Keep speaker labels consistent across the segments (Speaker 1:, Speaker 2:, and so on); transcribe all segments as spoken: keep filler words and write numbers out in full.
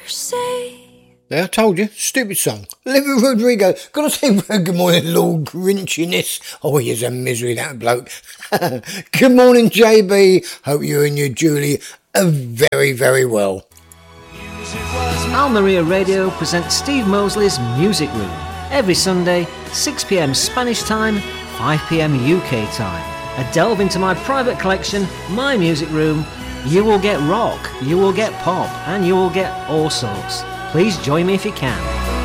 Speaker 1: Yeah, I told you, stupid song. Olivia Rodrigo, gotta say good morning, Lord Grinchiness. Oh, he is a misery, that bloke. Good morning, J B. Hope you and your Julie are very, very well.
Speaker 2: Al Maria Radio presents Steve Mosley's Music Room every Sunday, six p.m. Spanish time, five p.m. U K time. A delve into my private collection, my music room. You will get rock, you will get pop, and you will get all sorts. Please join me if you can.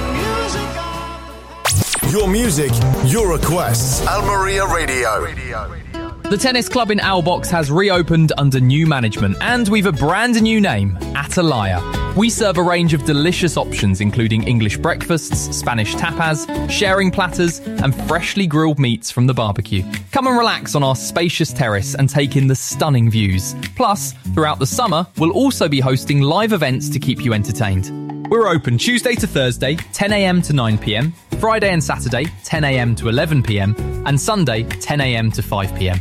Speaker 3: Your music, your requests. Al Maria Radio.
Speaker 4: The tennis club in Albox has reopened under new management, and we've a brand new name, Atalaya. We serve a range of delicious options, including English breakfasts, Spanish tapas, sharing platters, and freshly grilled meats from the barbecue. Come and relax on our spacious terrace and take in the stunning views. Plus, throughout the summer, we'll also be hosting live events to keep you entertained. We're open Tuesday to Thursday, ten a.m. to nine p.m, Friday and Saturday, ten a.m. to eleven p.m, and Sunday, ten a.m. to five p.m.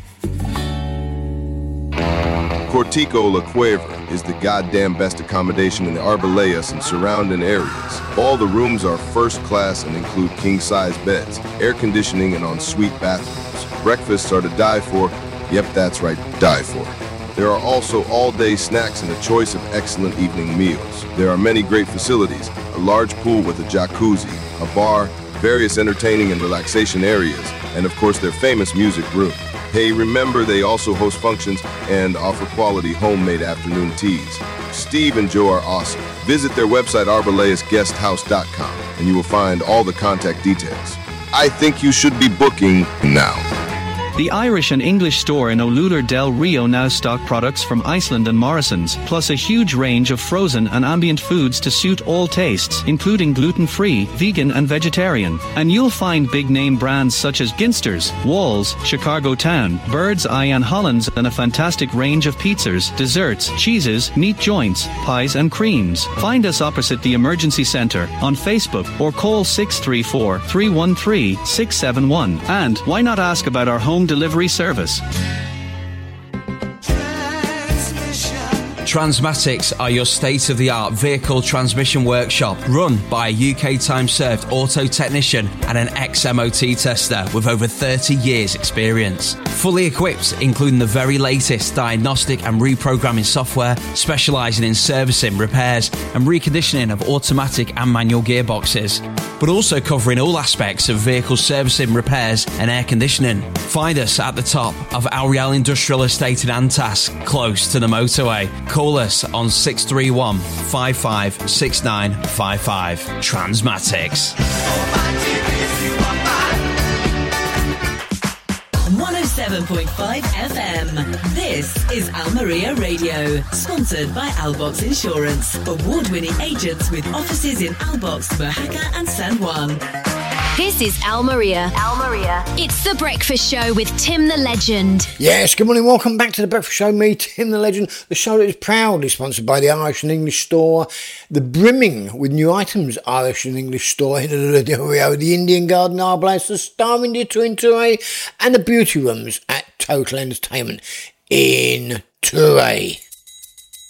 Speaker 5: Cortico La Cueva is the goddamn best accommodation in the Arbelayas and surrounding areas. All the rooms are first class and include king-size beds, air conditioning, and ensuite bathrooms. Breakfasts are to die for. Yep, that's right, die for. There are also all-day snacks and a choice of excellent evening meals. There are many great facilities, a large pool with a jacuzzi, a bar, various entertaining and relaxation areas, and of course their famous music room. Hey, remember they also host functions and offer quality homemade afternoon teas. Steve and Joe are awesome. Visit their website arbelayas guest house dot com and you will find all the contact details. I think you should be booking now.
Speaker 6: The Irish and English store in Olular del Rio now stock products from Iceland and Morrison's, plus a huge range of frozen and ambient foods to suit all tastes, including gluten-free, vegan and vegetarian. And you'll find big-name brands such as Ginsters, Walls, Chicago Town, Bird's Eye and Hollands, and a fantastic range of pizzas, desserts, cheeses, meat joints, pies and creams. Find us opposite the Emergency Centre on Facebook or call six three four, three one three, six seven one. And why not ask about our home delivery service?
Speaker 7: Transmatics are your state-of-the-art vehicle transmission workshop run by a U K time-served auto technician and an ex-M O T tester with over thirty years experience. Fully equipped, including the very latest diagnostic and reprogramming software, specialising in servicing, repairs and reconditioning of automatic and manual gearboxes, but also covering all aspects of vehicle servicing, repairs and air conditioning. Find us at the top of Al Real Industrial Estate in Antas, close to the motorway. Call us on six three one, five five six nine five five. Transmatics.
Speaker 8: one oh seven point five F M. This is Al Maria Radio, sponsored by Albox Insurance, award-winning agents with offices in Albox, Mojaca and San Juan.
Speaker 9: This is Al Maria. Al Maria. It's The Breakfast Show with Tim the Legend.
Speaker 1: Yes, good morning, welcome back to The Breakfast Show, me, Tim the Legend, the show that is proudly sponsored by the Irish and English store, the brimming with new items Irish and English store in the Del Rio, the Indian Garden Arbelayas, the Star India Twin Touré, and the beauty rooms at Total Entertainment in Touré.